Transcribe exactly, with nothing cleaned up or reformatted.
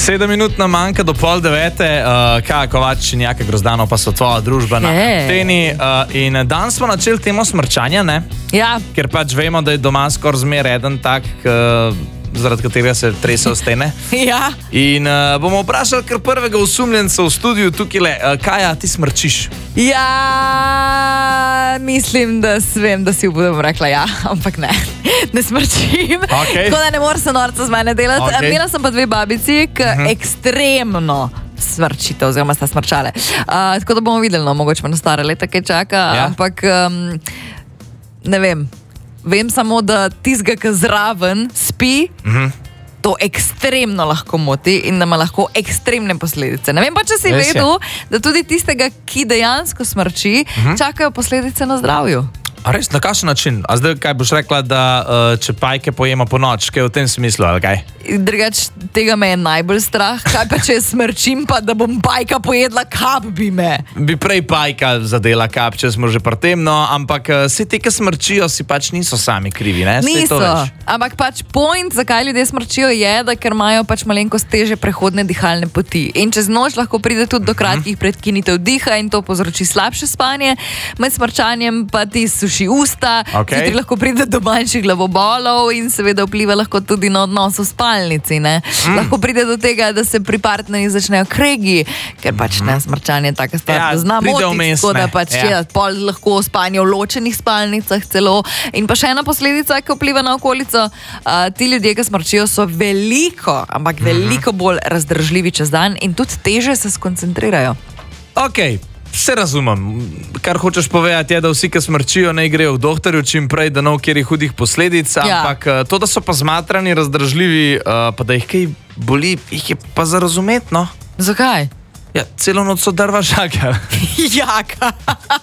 Sedem minut nam manjka do pol devete, uh, kaj Kovač in Jaka Grozdanov pa so tvoja družba na anteni. Uh, in danes smo načeli temo smrčanja, ne? Ja. Ker pač vemo, da je doma skoraj zmeraj eden tak, uh, zaradi katerega se trese v stene. Ja. In uh, bomo vprašali kar prvega osumljenca v studiu tukaj le, uh, Kaja, ti smrčiš? Ja, mislim, da vem, da si bom rekla ja, ampak ne, ne smrčim. Okay. Tako da ne moreš se norca z mene delati. Okay. Imela sem pa dve babici, ki uh-huh. ekstremno smrčite, oziroma sta smrčale. Uh, tako da bomo videli, no, mogoče me na stare leta kaj čaka, ja. Ampak um, ne vem. Vem samo, da tistega, ki zraven spi, uh-huh. to ekstremno lahko moti in da ima lahko ekstremne posledice. Ne vem pa, če si Res vedel, je. da tudi tistega, ki dejansko smrči, uh-huh. čakajo posledice na zdravju. A res, na kakšen način? A zdaj kaj boš rekla, da uh, če pajke pojema po noč, kaj v tem smislu, ali kaj? Drugač, tega me je najbolj strah. Kaj pa, če smrčim, pa da bom pajka pojedla, kap bi me. Bi prej pajka zadela kap, če smo že pri tem, no, ampak uh, vsi ti, ki smrčijo, si pač niso sami krivi, ne? Niso, ampak pač point, zakaj ljudje smrčijo, je, da ker imajo pač malenkost teže prehodne dihalne poti. In čez noč lahko pride tudi do kratkih predkinitev diha in to povzroči slabše spanje. Med smrčanjem pa ti suši usta, okay. Zjutraj lahko pride do manjših glavobolov in seveda vpliva lahko tudi na odnos v spalnici. Ne? Mm. Lahko pride do tega, da se pri partnerjih začnejo kregi, ker pač ne, smrčanje je taka stvar, ja, da zna motiti, tako da pač ja. je pol lahko spanje v ločenih spalnicah celo. In pa še ena posledica, ki vpliva na okolico, uh, ti ljudje, ki smrčijo, so veliko, ampak mm-hmm. veliko bolj razdržljivi čez dan in tudi teže se skoncentrirajo. Okej. Okay. Vse razumem. Kar hočeš povedati je, da vsi, ki smrčijo, ne grejo v doktorju čim prej, da ne v kjerih hudih posledic, ja. ampak to, da so pa zmatrani, razdržljivi, pa da jih kaj boli, jih je pa za razumeti, no. Zakaj? Ja, celo noč so drva žaga. Jaka.